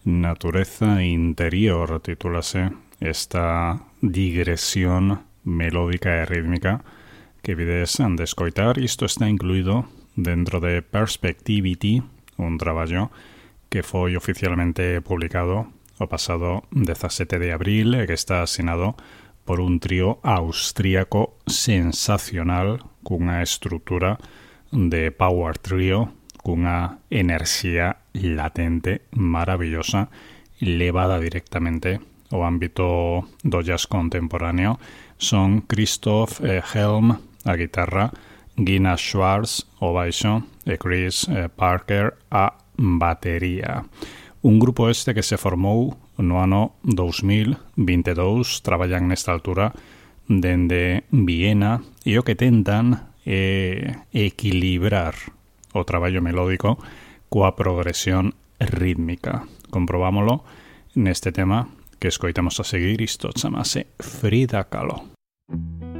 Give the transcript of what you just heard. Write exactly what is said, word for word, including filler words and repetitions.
Natureza Interior titúlase esta digresión melódica e rítmica que vides de escoitar. Isto está incluído dentro de Perspectivity, un traballo que foi oficialmente publicado o pasado dezasete de abril e que está asinado por un trío austríaco sensacional cunha estrutura de power trio, cunha enerxía latente maravillosa levada directamente ao ámbito do jazz contemporáneo. Son Christoph eh, Helm a guitarra, Gina Schwartz o baixo e Chris eh, Parker a batería. Un grupo este que se formou no ano dous mil vinte e dous, traballan nesta altura dende Viena e o que tentan é equilibrar o traballo melódico coa progresión rítmica. Comprobámolo neste tema que escoitamos a seguir. Isto chamase Frida Kahlo.